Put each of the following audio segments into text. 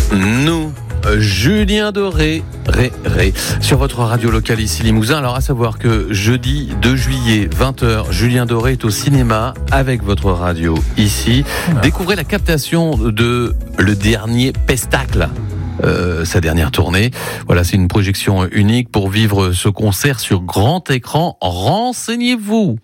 Nous, Julien Doré, sur votre radio locale ici Limousin. Alors à savoir que jeudi 2 juillet, 20h, Julien Doré est au cinéma avec votre radio ici. Découvrez la captation de Le Dernier Pestacle. Sa dernière tournée. Voilà, c'est une projection unique pour vivre ce concert sur grand écran. Renseignez-vous.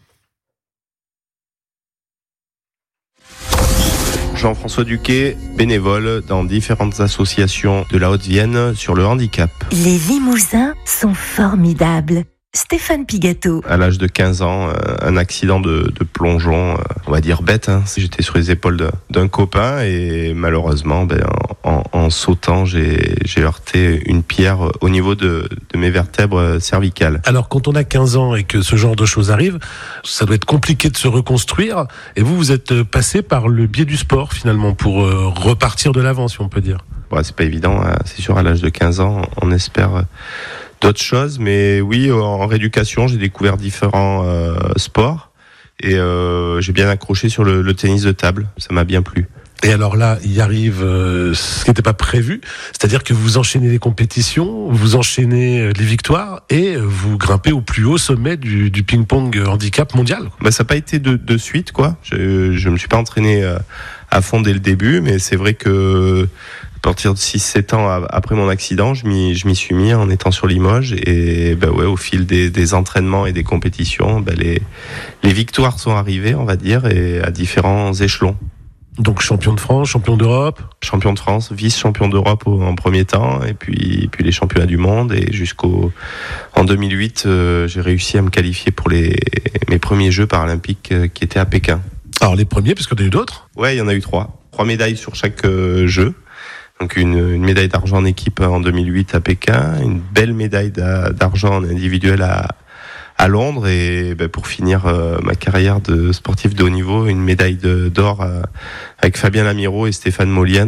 Jean-François Duquet, bénévole dans différentes associations de la Haute-Vienne sur le handicap. Les Limousins sont formidables. Stéphane Pigato. À l'âge de 15 ans, un accident de plongeon, on va dire bête. J'étais sur les épaules d'un copain et malheureusement, en sautant, j'ai heurté une pierre au niveau de mes vertèbres cervicales. Alors quand on a 15 ans et que ce genre de choses arrive, ça doit être compliqué de se reconstruire. Et vous êtes passé par le biais du sport finalement pour repartir de l'avant, si on peut dire. Ouais, c'est pas évident, c'est sûr, à l'âge de 15 ans, on espère d'autres choses, mais oui, en rééducation, j'ai découvert différents sports et j'ai bien accroché sur le tennis de table. Ça m'a bien plu. Et alors là, il arrive ce qui n'était pas prévu, c'est-à-dire que vous enchaînez les compétitions, vous enchaînez les victoires et vous grimpez au plus haut sommet du ping-pong handicap mondial. Ça n'a pas été de suite, quoi. Je me suis pas entraîné à fond dès le début, mais c'est vrai que à partir de 6-7 ans après mon accident, je m'y suis mis en étant sur Limoges et au fil des entraînements et des compétitions, les victoires sont arrivées, on va dire, et à différents échelons. Donc champion de France, champion d'Europe. Champion de France, vice-champion d'Europe en premier temps, et puis les championnats du monde, et en 2008, j'ai réussi à me qualifier pour mes premiers Jeux paralympiques qui étaient à Pékin. Alors les premiers, parce qu'il y en a eu d'autres ? Ouais, il y en a eu 3 médailles sur chaque jeu. Donc une médaille d'argent en équipe en 2008 à Pékin, une belle médaille d'argent en individuel à Londres, et pour finir ma carrière de sportif de haut niveau, une médaille d'or avec Fabien Lamiro et Stéphane Moliens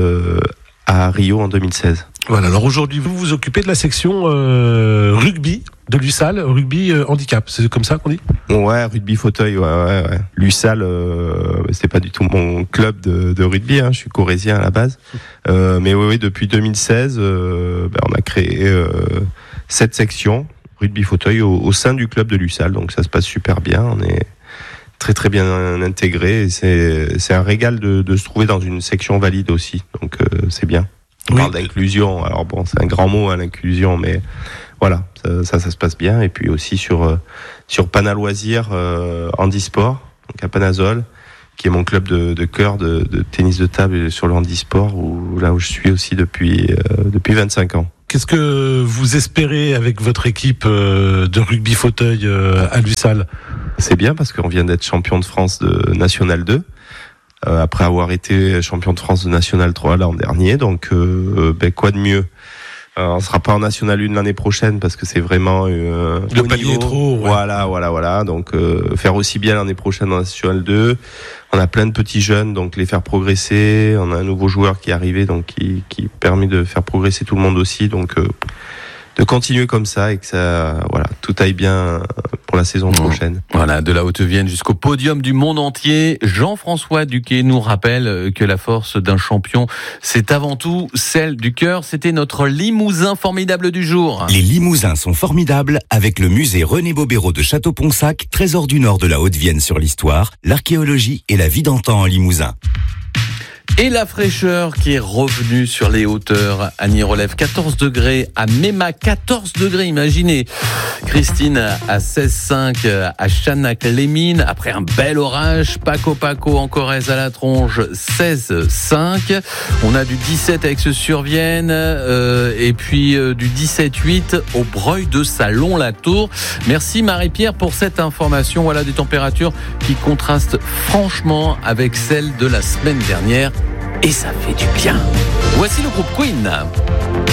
à Rio en 2016. Voilà, alors aujourd'hui vous vous occupez de la section rugby de l'USAL, rugby handicap, c'est comme ça qu'on dit ? Ouais, rugby fauteuil, ouais. L'USAL, c'est pas du tout mon club de rugby, je suis corrézien à la base. Mais oui, depuis 2016, on a créé 7 sections rugby fauteuil au sein du club de l'USAL, donc ça se passe super bien, on est très très bien intégrés, et c'est un régal de se trouver dans une section valide aussi, donc c'est bien. On parle d'inclusion, alors bon, c'est un grand mot, l'inclusion, mais voilà, ça se passe bien. Et puis aussi sur Pana Loisirs handisport, donc à Panazol, qui est mon club de cœur de tennis de table sur le handisport, où je suis aussi depuis 25 ans. Qu'est-ce que vous espérez avec votre équipe de rugby fauteuil à l'USAL ? C'est bien parce qu'on vient d'être champion de France de National 2. Après avoir été champion de France de National 3 l'an dernier, donc quoi de mieux. On sera pas en National 1 l'année prochaine parce que c'est vraiment le palier est trop. Ouais. Voilà. Donc faire aussi bien l'année prochaine en National 2. On a plein de petits jeunes, donc les faire progresser. On a un nouveau joueur qui est arrivé, donc qui permet de faire progresser tout le monde aussi. Donc de continuer comme ça et que ça, tout aille bien pour la saison prochaine. Voilà, de la Haute-Vienne jusqu'au podium du monde entier. Jean-François Duquet nous rappelle que la force d'un champion, c'est avant tout celle du cœur. C'était notre Limousin formidable du jour. Les Limousins sont formidables avec le musée René Bobéro de Château-Ponsac, trésor du nord de la Haute-Vienne sur l'histoire, l'archéologie et la vie d'antan en Limousin. Et la fraîcheur qui est revenue sur les hauteurs. Annie relève 14 degrés à Méma, 14 degrés, imaginez. Christine à 16,5 à Chanac-les-Mines, après un bel orage. Paco en Corrèze à la Tronche, 16,5. On a du 17 avec ce Survienne, et puis du 17,8 au Breuil de Salon-la-Tour. Merci Marie-Pierre pour cette information. Voilà des températures qui contrastent franchement avec celles de la semaine dernière. Et ça fait du bien. Voici le groupe Queen.